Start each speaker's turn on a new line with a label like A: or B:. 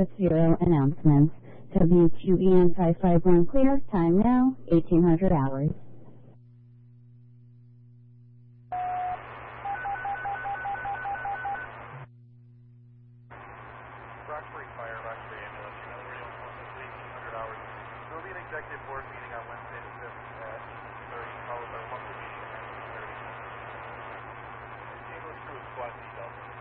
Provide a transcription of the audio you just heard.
A: with 0 announcements. WQEN 551 clear. Time now, 1800 hours.
B: Roxbury Fire, Roxbury Ambulance, you know the radio information, 1800 hours. There will be an executive board meeting on Wednesday the 5th at 6:30, followed by a monthly meeting at 9:30. Ambulance crew is Squad C, Delta.